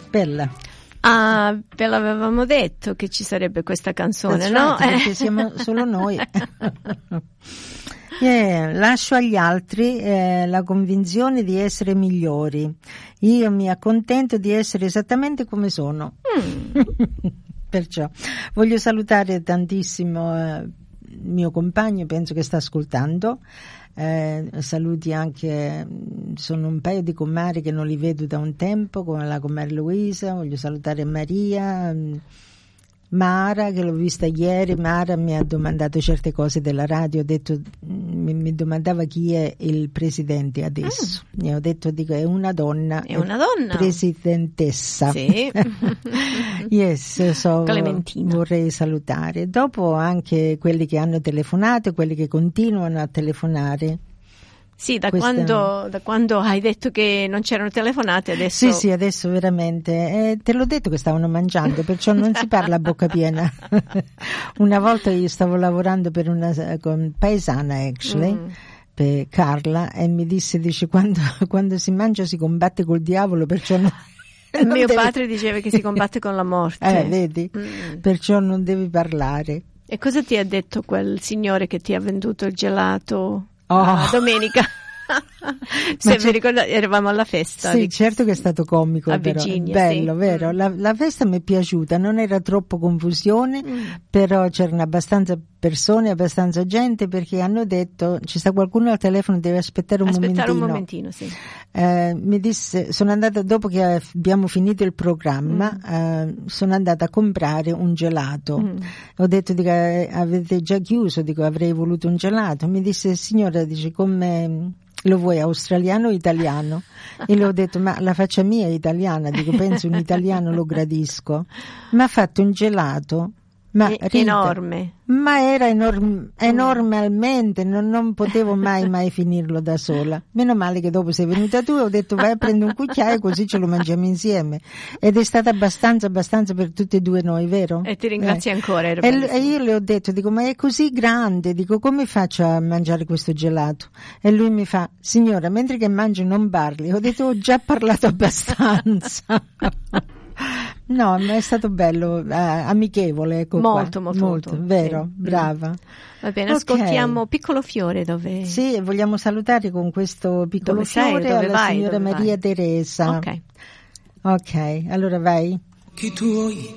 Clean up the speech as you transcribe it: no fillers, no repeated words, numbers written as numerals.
bella. Ah, ve l'avevamo detto che ci sarebbe questa canzone, no? Perché siamo solo noi. Lascio agli altri la convinzione di essere migliori. Io mi accontento di essere esattamente come sono. Perciò voglio salutare tantissimo il mio compagno, penso che sta ascoltando. Saluti anche, sono un paio di comari che non li vedo da un tempo, come la comare Luisa. Voglio salutare Maria, Mara, che l'ho vista ieri. Mara mi ha domandato certe cose della radio, ho detto, mi domandava chi è il presidente adesso. E ho detto, dico, è una donna presidentessa. Sì. Yes, Clementina. vorrei salutare. Dopo anche quelli che hanno telefonato, quelli che continuano a telefonare. Sì, da quando hai detto che non c'erano telefonate, adesso... Sì, adesso veramente. Te l'ho detto che stavano mangiando, perciò non si parla a bocca piena. Una volta io stavo lavorando per con paesana, actually, per Carla, e mi dice quando si mangia si combatte col diavolo, perciò non... Mio padre diceva che si combatte con la morte. Vedi? Perciò non devi parlare. E cosa ti ha detto quel signore che ti ha venduto il gelato? Domenica. Se vi ricordate, eravamo alla festa. Sì, certo che è stato comico, a però Virginia, bello, sì. vero? La festa mi è piaciuta, non era troppo confusione, però c'erano abbastanza persone, abbastanza gente, perché hanno detto ci sta qualcuno al telefono, deve aspettare un momentino, sì. Mi disse, sono andata dopo che abbiamo finito il programma, sono andata a comprare un gelato. Ho detto, dico, avete già chiuso? Dico, avrei voluto un gelato. Mi disse, signora, dice, come lo vuoi, australiano o italiano? E le ho detto, ma la faccia mia è italiana, dico, penso un italiano lo gradisco. Mi ha fatto un gelato, ma enorme. Ma era enormemente, non potevo mai finirlo da sola. Meno male che dopo sei venuta tu e ho detto vai a prendere un cucchiaio così ce lo mangiamo insieme. Ed è stata abbastanza per tutti e due noi, vero? E ti ringrazio ancora. E io le ho detto, dico, ma è così grande, dico, come faccio a mangiare questo gelato? E lui mi fa, signora, mentre che mangi non parli. Ho detto, ho già parlato abbastanza. No, ma è stato bello, amichevole, ecco, molto, vero, sì. Brava. Va bene, ascoltiamo Piccolo Fiore, dove... Sì, vogliamo salutare con questo piccolo fiore alla signora Maria Teresa. Ok, allora vai. Occhi tuoi